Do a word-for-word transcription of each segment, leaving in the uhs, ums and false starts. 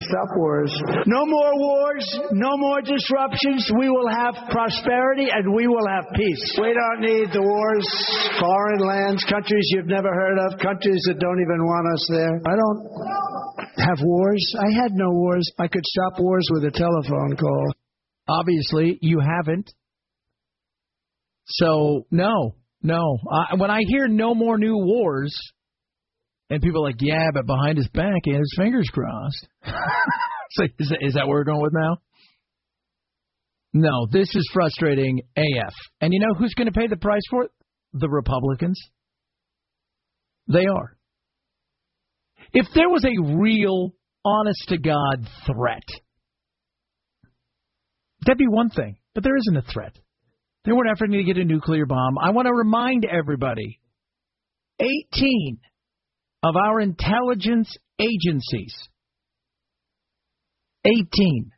stop wars. No more wars, no more disruptions. We will have prosperity and we will have peace. We don't need the wars, foreign lands, countries you've never heard of, countries that don't even want us there. I don't have wars. I had no wars. I could stop wars with a telephone call. Obviously, you haven't. So, no, no. Uh, when I hear no more new wars, and people are like, yeah, but behind his back, he had his fingers crossed. So is, that, is that where we're going with now? No, this is frustrating A F. And you know who's going to pay the price for it? The Republicans. They are. If there was a real, honest-to-God threat, that'd be one thing. But there isn't a threat. They weren't efforting to get a nuclear bomb. I want to remind everybody, eighteen of our intelligence agencies, eighteen,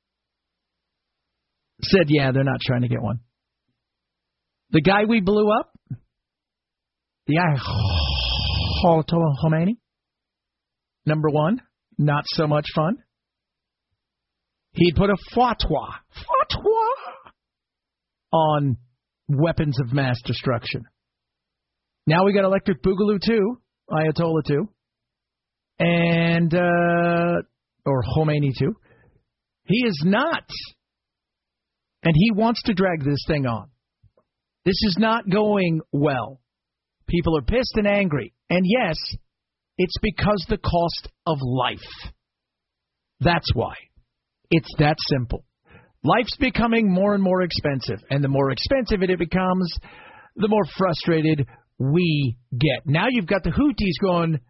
said, yeah, they're not trying to get one. The guy we blew up, the Ayatollah Khomeini, number one, not so much fun. He'd put a fatwa, fatwa, on weapons of mass destruction. Now we got Electric Boogaloo too, Ayatollah too, and, uh, or Khomeini too. He is not. And he wants to drag this thing on. This is not going well. People are pissed and angry. And yes, it's because the cost of life. That's why. It's that simple. Life's becoming more and more expensive. And the more expensive it becomes, the more frustrated we get. Now you've got the Houthis going,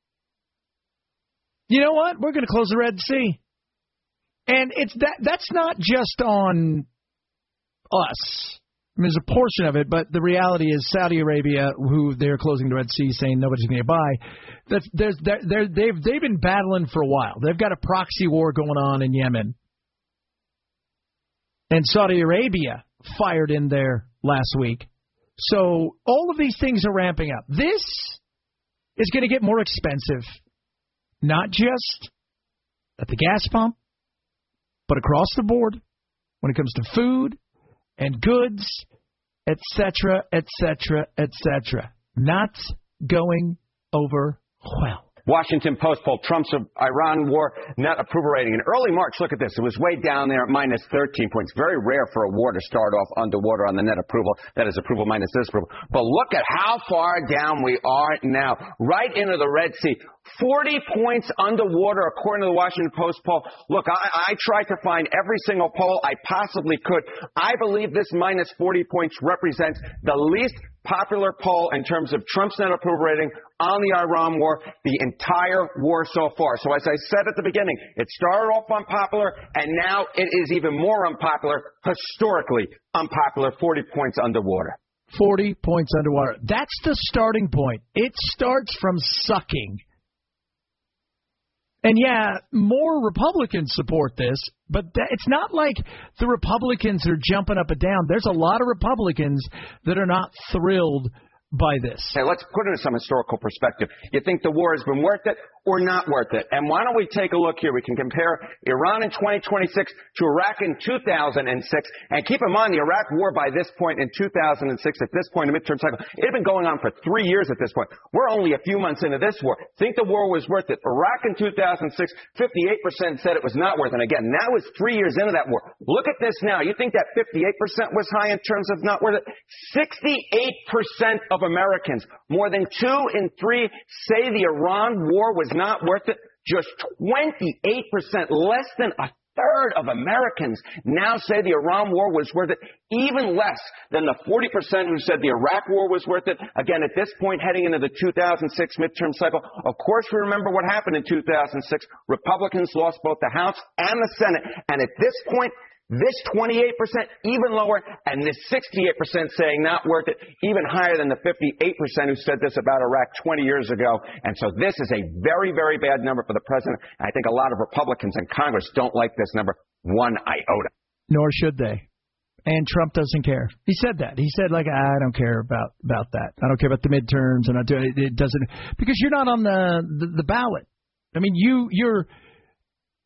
you know what? We're going to close the Red Sea. And it's that. That's not just on us. I mean, there's a portion of it, but the reality is Saudi Arabia, who they're closing the Red Sea, saying nobody's going to get by. That's, there's, they're, they're, they've they've been battling for a while. They've got a proxy war going on in Yemen, and Saudi Arabia fired in there last week. So all of these things are ramping up. This is going to get more expensive, not just at the gas pump, but across the board when it comes to food and goods, et cetera, et cetera, et cetera. Not going over well. Washington Post poll, Trump's Iran war net approval rating. In early March, look at this. It was way down there at minus thirteen points. Very rare for a war to start off underwater on the net approval. That is approval minus disapproval. But look at how far down we are now. Right into the Red Sea. forty points underwater, according to the Washington Post poll. Look, I, I tried to find every single poll I possibly could. I believe this minus forty points represents the least popular poll in terms of Trump's net approval rating on the Iran war, the entire war so far. So as I said at the beginning, it started off unpopular, and now it is even more unpopular, historically unpopular, forty points underwater. forty points underwater. That's the starting point. It starts from sucking. And yeah, more Republicans support this, but that, it's not like the Republicans are jumping up and down. There's a lot of Republicans that are not thrilled by this. Hey, let's put it in some historical perspective. You think the war has been worth it or not worth it? And why don't we take a look here? We can compare Iran in twenty twenty-six to Iraq in two thousand six. And keep in mind, the Iraq war by this point in two thousand six, at this point in the midterm cycle, it had been going on for three years at this point. We're only a few months into this war. Think the war was worth it. Iraq in two thousand six, fifty-eight percent said it was not worth it. And again, that was three years into that war. Look at this now. You think that fifty-eight percent was high in terms of not worth it? sixty-eight percent of Americans, more than two in three, say the Iran war was not worth it. Just twenty-eight percent, less than a third of Americans now say the Iran war was worth it, even less than the forty percent who said the Iraq war was worth it. Again, at this point, heading into the two thousand six midterm cycle, of course, we remember what happened in two thousand six. Republicans lost both the House and the Senate. And at this point, this twenty-eight percent, even lower, and this sixty-eight percent saying not worth it, even higher than the fifty-eight percent who said this about Iraq twenty years ago. And so this is a very, very bad number for the president. And I think a lot of Republicans in Congress don't like this number one iota. Nor should they. And Trump doesn't care. He said that. He said, like, I don't care about, about that. I don't care about the midterms. And I do, it doesn't, because you're not on the, the, the ballot. I mean, you, you're...